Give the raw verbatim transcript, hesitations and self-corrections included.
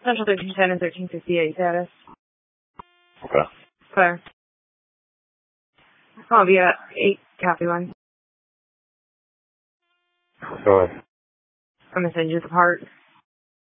Central thirteen ten and thirteen fifty-eight status. Okay. Clear. I'll be at eight, copy one. Go ahead. I'm going to send you the part.